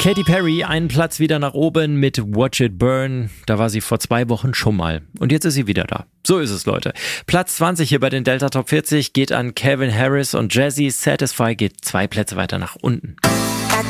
Katy Perry, einen Platz wieder nach oben mit Watch It Burn. Da war sie vor 2 Wochen schon mal. Und jetzt ist sie wieder da. So ist es, Leute. Platz 20 hier bei den Delta Top 40 geht an Calvin Harris und Jazzy. Satisfy geht 2 Plätze weiter nach unten.